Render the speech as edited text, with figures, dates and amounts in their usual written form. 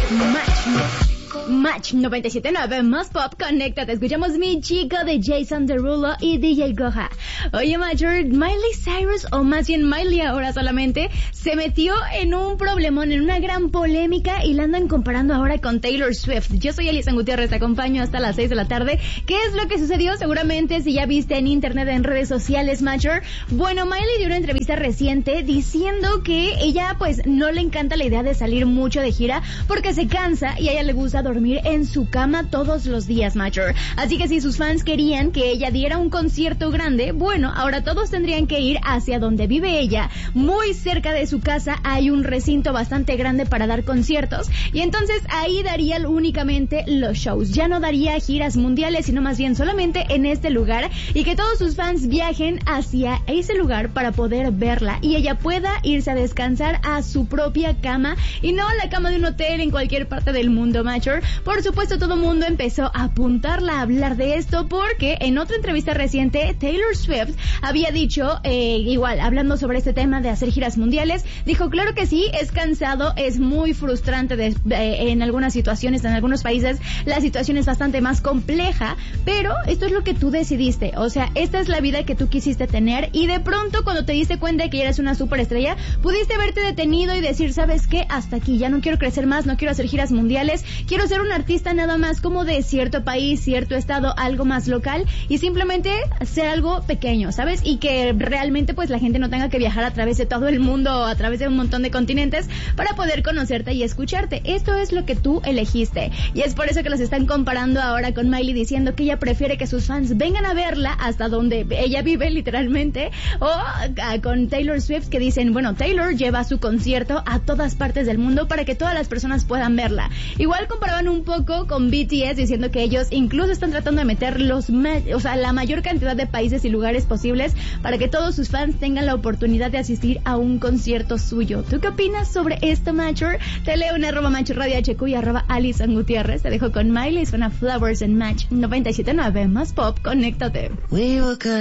Match 97.9 más pop, conéctate. Escuchamos Mi Chico de Jason Derulo y DJ Goja. Oye, Major, Miley Cyrus, o más bien Miley ahora solamente, se metió en un problemón, en una gran polémica, y la andan comparando ahora con Taylor Swift. Yo soy Alison Gutiérrez, te acompaño hasta las 6 de la tarde. ¿Qué es lo que sucedió? Seguramente si ya viste en internet, en redes sociales, Major. Bueno, Miley dio una entrevista reciente diciendo que ella pues no le encanta la idea de salir mucho de gira porque se cansa y a ella le gusta dormir en su cama todos los días, Major. Así que si sus fans querían que ella diera un concierto grande, bueno, ahora todos tendrían que ir hacia donde vive ella. Muy cerca de su casa hay un recinto bastante grande para dar conciertos, y entonces ahí daría únicamente los shows. Ya no daría giras mundiales, sino más bien solamente en este lugar, y que todos sus fans viajen hacia ese lugar para poder verla y ella pueda irse a descansar a su propia cama y no a la cama de un hotel en cualquier parte del mundo, Major. Por supuesto, todo el mundo empezó a apuntarla a hablar de esto porque en otra entrevista reciente Taylor Swift había dicho, igual hablando sobre este tema de hacer giras mundiales, dijo, claro que sí, es cansado, es muy frustrante en algunas situaciones, en algunos países la situación es bastante más compleja, pero esto es lo que tú decidiste, o sea, esta es la vida que tú quisiste tener, y de pronto cuando te diste cuenta de que ya eres una superestrella, pudiste haberte detenido y decir, ¿sabes qué? Hasta aquí, ya no quiero crecer más, no quiero hacer giras mundiales, quiero ser un artista nada más como de cierto país, cierto estado, algo más local, y simplemente ser algo pequeño, ¿sabes? Y que realmente pues la gente no tenga que viajar a través de todo el mundo, a través de un montón de continentes para poder conocerte y escucharte. Esto es lo que tú elegiste, y es por eso que los están comparando ahora con Miley, diciendo que ella prefiere que sus fans vengan a verla hasta donde ella vive literalmente, o con Taylor Swift, que dicen, bueno, Taylor lleva su concierto a todas partes del mundo para que todas las personas puedan verla. Igual comparaban un poco con BTS, diciendo que ellos incluso están tratando de meter la mayor cantidad de países y lugares posibles para que todos sus fans tengan la oportunidad de asistir a un concierto suyo. ¿Tú qué opinas sobre esto, Major? Te leo en @MajorRadioHQ y @Alison Gutiérrez. Te dejo con Miley, suena Flowers and Match 97.9 más pop, conéctate.